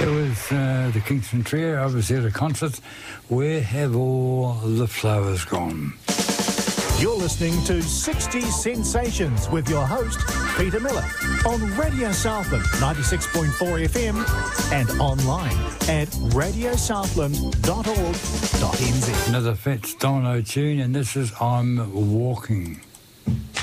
It was the Kingston Trio. I was at a concert. Where have all the flowers gone? You're listening to 60s Sensations with your host, Peter Miller, on Radio Southland 96.4 FM and online at radiosouthland.org.nz. Another Fats Domino tune, and this is I'm Walking.